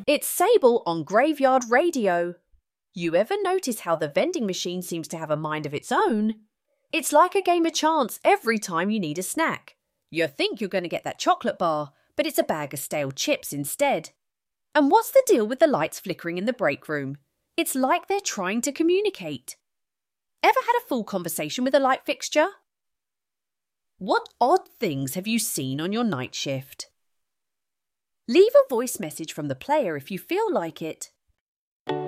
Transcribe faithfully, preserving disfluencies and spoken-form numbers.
It's Sable on Graveyard Radio. You ever notice how the vending machine seems to have a mind of its own? It's like a game of chance every time you need a snack. You think you're going to get that chocolate bar, but it's a bag of stale chips instead. And what's the deal with the lights flickering in the break room? It's like they're trying to communicate. Ever had a full conversation with a light fixture? What odd things have you seen on your night shift? Leave a voice message from the player if you feel like it.